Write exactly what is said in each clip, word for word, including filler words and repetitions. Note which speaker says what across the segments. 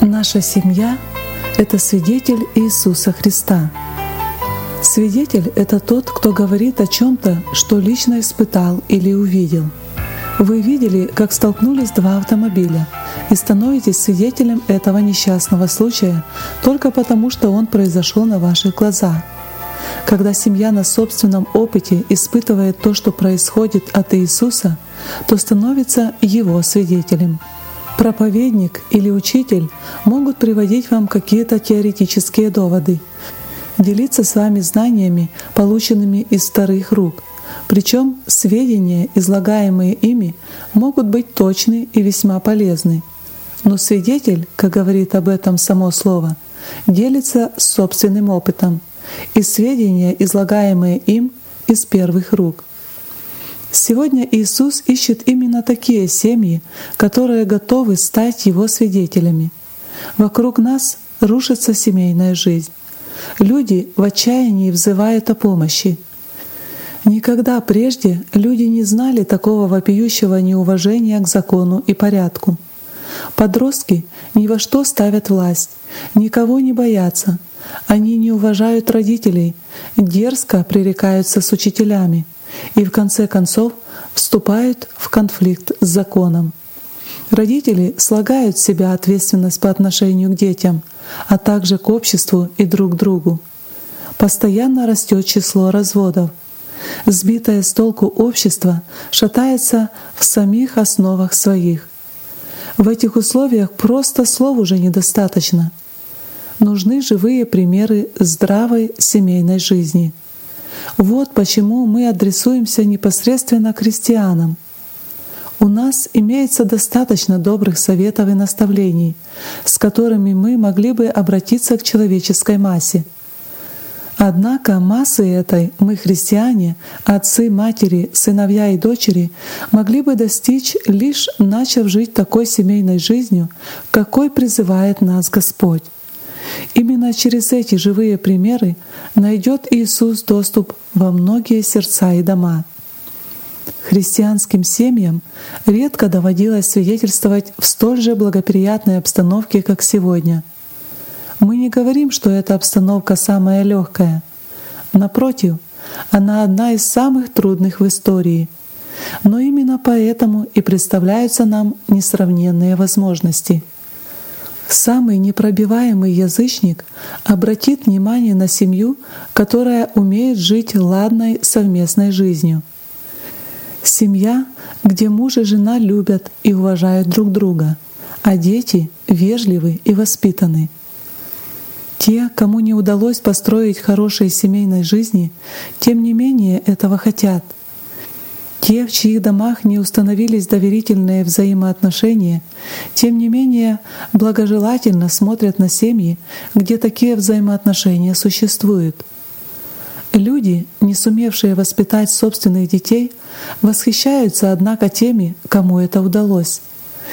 Speaker 1: Наша семья — это свидетель Иисуса Христа. Свидетель — это тот, кто говорит о чем-то, что лично испытал или увидел. Вы видели, как столкнулись два автомобиля, и становитесь свидетелем этого несчастного случая только потому, что он произошел на ваших глазах. Когда семья на собственном опыте испытывает то, что происходит от Иисуса, то становится Его свидетелем. Проповедник или учитель могут приводить вам какие-то теоретические доводы, делиться с вами знаниями, полученными из вторых рук. Причем сведения, излагаемые ими, могут быть точны и весьма полезны. Но свидетель, как говорит об этом само слово, делится собственным опытом, и сведения, излагаемые им, из первых рук. Сегодня Иисус ищет именно такие семьи, которые готовы стать Его свидетелями. Вокруг нас рушится семейная жизнь. Люди в отчаянии взывают о помощи. Никогда прежде люди не знали такого вопиющего неуважения к закону и порядку. Подростки ни во что ставят власть, никого не боятся, они не уважают родителей, дерзко пререкаются с учителями и в конце концов вступают в конфликт с законом. Родители слагают с себя ответственность по отношению к детям, а также к обществу и друг другу. Постоянно растет число разводов. Сбитое с толку общество шатается в самих основах своих. В этих условиях просто слов уже недостаточно. Нужны живые примеры здравой семейной жизни. Вот почему мы адресуемся непосредственно к христианам. У нас имеется достаточно добрых советов и наставлений, с которыми мы могли бы обратиться к человеческой массе. Однако массы этой мы, христиане, отцы, матери, сыновья и дочери, могли бы достичь, лишь начав жить такой семейной жизнью, какой призывает нас Господь. Именно через эти живые примеры найдет Иисус доступ во многие сердца и дома. Христианским семьям редко доводилось свидетельствовать в столь же благоприятной обстановке, как сегодня. Мы не говорим, что эта обстановка самая легкая. Напротив, она одна из самых трудных в истории. Но именно поэтому и представляются нам несравненные возможности. Самый непробиваемый язычник обратит внимание на семью, которая умеет жить ладной совместной жизнью. Семья, где муж и жена любят и уважают друг друга, а дети вежливы и воспитаны. Те, кому не удалось построить хорошей семейной жизни, тем не менее этого хотят. Те, в чьих домах не установились доверительные взаимоотношения, тем не менее благожелательно смотрят на семьи, где такие взаимоотношения существуют. Люди, не сумевшие воспитать собственных детей, восхищаются, однако, теми, кому это удалось.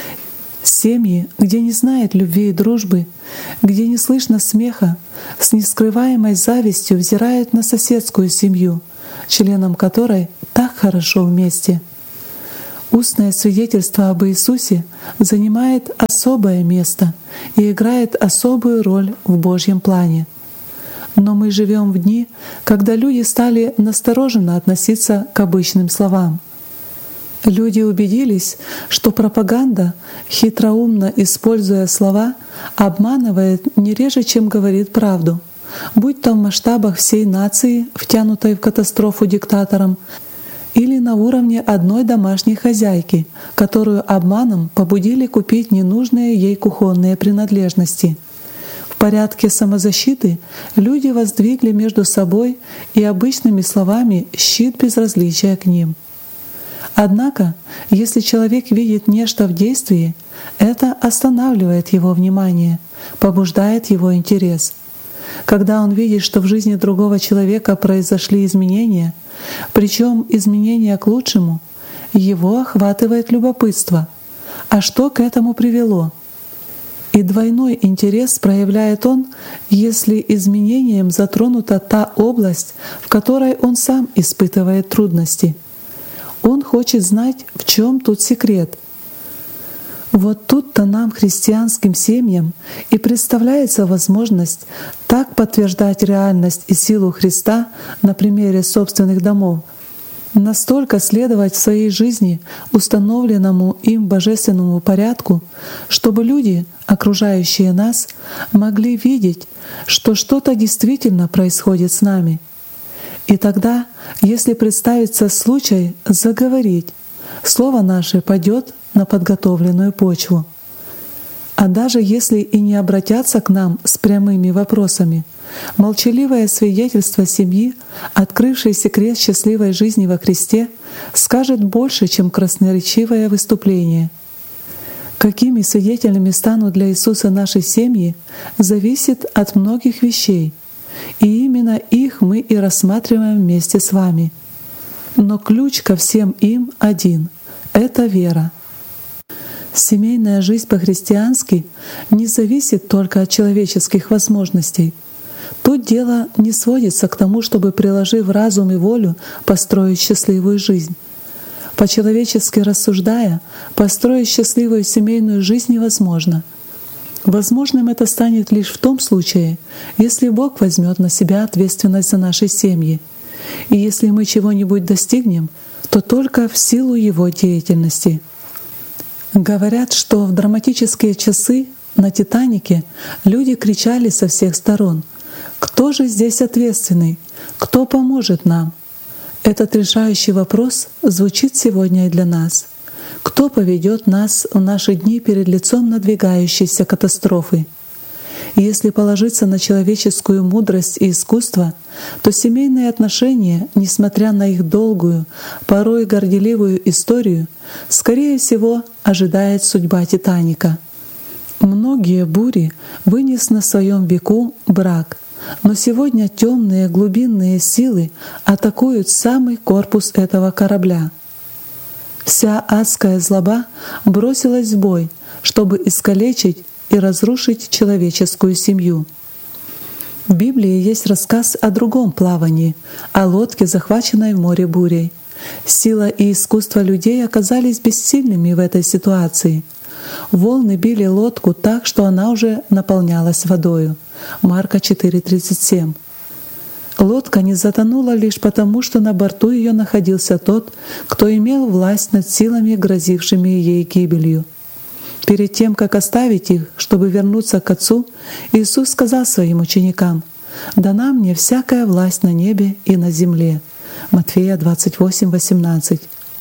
Speaker 1: Семьи, где не знает любви и дружбы, где не слышно смеха, с нескрываемой завистью взирают на соседскую семью, членам которой так хорошо вместе. Устное свидетельство об Иисусе занимает особое место и играет особую роль в Божьем плане. Но мы живем в дни, когда люди стали настороженно относиться к обычным словам. Люди убедились, что пропаганда, хитроумно используя слова, обманывает не реже, чем говорит правду, будь то в масштабах всей нации, втянутой в катастрофу диктатором, или на уровне одной домашней хозяйки, которую обманом побудили купить ненужные ей кухонные принадлежности. В порядке самозащиты люди воздвигли между собой и обычными словами щит безразличия к ним. Однако, если человек видит нечто в действии, это останавливает его внимание, побуждает его интерес. Когда он видит, что в жизни другого человека произошли изменения, причем изменения к лучшему, его охватывает любопытство. А что к этому привело? И двойной интерес проявляет он, если изменением затронута та область, в которой он сам испытывает трудности. Он хочет знать, в чем тут секрет. Вот тут-то нам, христианским семьям, и представляется возможность так подтверждать реальность и силу Христа на примере собственных домов, настолько следовать в своей жизни установленному им божественному порядку, чтобы люди, окружающие нас, могли видеть, что что-то действительно происходит с нами. И тогда, если представится случай заговорить, слово наше пойдет на подготовленную почву. А даже если и не обратятся к нам с прямыми вопросами, молчаливое свидетельство семьи, открывшей секрет счастливой жизни во Христе, скажет больше, чем красноречивое выступление. Какими свидетелями станут для Иисуса наши семьи, зависит от многих вещей, и именно их мы и рассматриваем вместе с вами. Но ключ ко всем им один — это вера. Семейная жизнь по-христиански не зависит только от человеческих возможностей. Тут дело не сводится к тому, чтобы, приложив разум и волю, построить счастливую жизнь. По-человечески рассуждая, построить счастливую семейную жизнь невозможно. Возможным это станет лишь в том случае, если Бог возьмет на себя ответственность за наши семьи. И если мы чего-нибудь достигнем, то только в силу Его деятельности. Говорят, что в драматические часы на «Титанике» люди кричали со всех сторон: «Кто же здесь ответственный? Кто поможет нам?» Этот решающий вопрос звучит сегодня и для нас. Кто поведет нас в наши дни перед лицом надвигающейся катастрофы? Если положиться на человеческую мудрость и искусство, то семейные отношения, несмотря на их долгую, порой горделивую историю, скорее всего, ожидает судьба «Титаника». Многие бури вынес на своем веку брак, но сегодня темные глубинные силы атакуют самый корпус этого корабля. Вся адская злоба бросилась в бой, чтобы искалечить и разрушить человеческую семью. В Библии есть рассказ о другом плавании, о лодке, захваченной в море бурей. Сила и искусство людей оказались бессильными в этой ситуации. Волны били лодку так, что она уже наполнялась водою. Марка четыре тридцать семь. Лодка не затонула лишь потому, что на борту ее находился тот, кто имел власть над силами, грозившими ей гибелью. Перед тем, как оставить их, чтобы вернуться к Отцу, Иисус сказал своим ученикам: «Дана мне всякая власть на небе и на земле». Матфея двадцать восемь восемнадцать.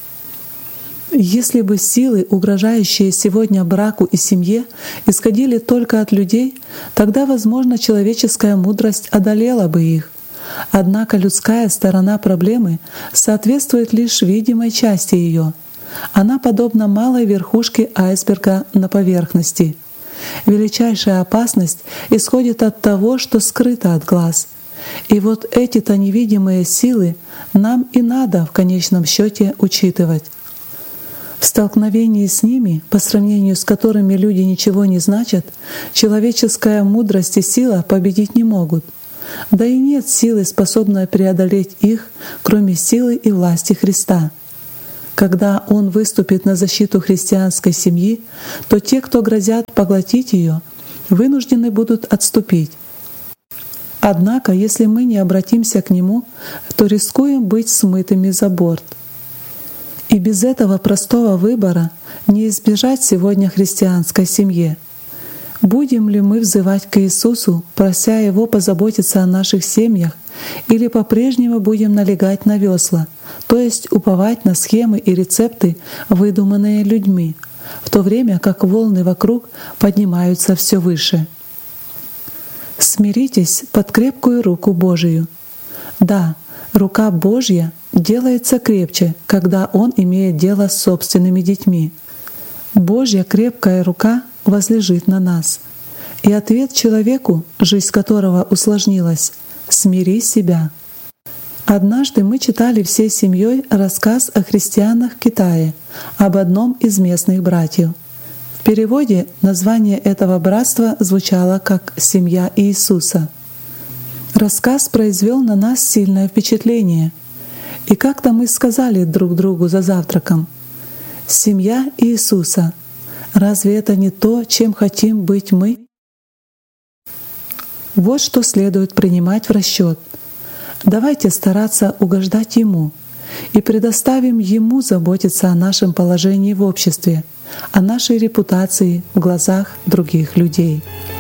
Speaker 1: Если бы силы, угрожающие сегодня браку и семье, исходили только от людей, тогда, возможно, человеческая мудрость одолела бы их. Однако людская сторона проблемы соответствует лишь видимой части ее. Она подобна малой верхушке айсберга на поверхности. Величайшая опасность исходит от того, что скрыто от глаз. И вот эти-то невидимые силы нам и надо в конечном счете учитывать. В столкновении с ними, по сравнению с которыми люди ничего не значат, человеческая мудрость и сила победить не могут. Да и нет силы, способной преодолеть их, кроме силы и власти Христа. Когда Он выступит на защиту христианской семьи, то те, кто грозят поглотить ее, вынуждены будут отступить. Однако, если мы не обратимся к Нему, то рискуем быть смытыми за борт. И без этого простого выбора не избежать сегодня христианской семье. Будем ли мы взывать к Иисусу, прося Его позаботиться о наших семьях, или по-прежнему будем налегать на весла, то есть уповать на схемы и рецепты, выдуманные людьми, в то время как волны вокруг поднимаются все выше? Смиритесь под крепкую руку Божию. Да, рука Божья делается крепче, когда Он имеет дело с собственными детьми. Божья крепкая рука возлежит на нас. И ответ человеку, жизнь которого усложнилась: «Смири себя». Однажды мы читали всей семьей рассказ о христианах в Китае, об одном из местных братьев. В переводе название этого братства звучало как «Семья Иисуса». Рассказ произвел на нас сильное впечатление. И как-то мы сказали друг другу за завтраком: «Семья Иисуса». Разве это не то, чем хотим быть мы? Вот что следует принимать в расчет. Давайте стараться угождать Ему и предоставим Ему заботиться о нашем положении в обществе, о нашей репутации в глазах других людей.